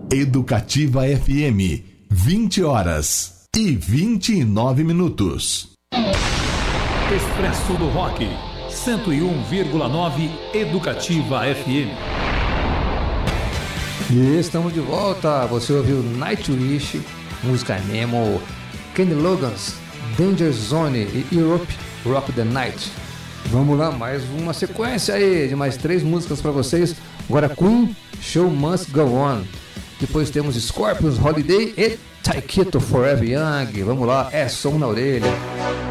Educativa FM, 20 horas e 29 minutos. Expresso do Rock, 101,9 Educativa FM. E estamos de volta. Você ouviu Nightwish, música Nemo, Kenny Loggins, Danger Zone e Europe Rock the Night. Vamos lá, mais uma sequência aí de mais 3 músicas para vocês. Agora Queen, Show Must Go On. Depois temos Scorpions, Holiday e Taikito Forever Young. Vamos lá, é som na orelha.